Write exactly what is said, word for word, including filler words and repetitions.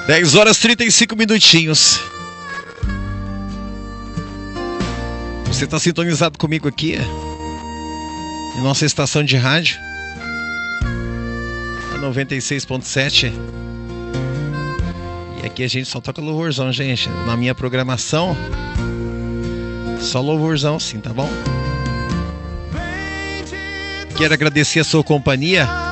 dez horas e trinta e cinco minutinhos. Você está sintonizado comigo aqui em nossa estação de rádio, a noventa e seis ponto sete. E aqui a gente só toca louvorzão, gente. Na minha programação, só louvorzão, sim, tá bom? Quero agradecer a sua companhia.